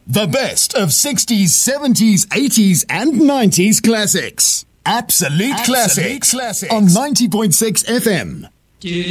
The best of 60s, 70s, 80s and 90s classics. Absolute Classics on 90.6 FM.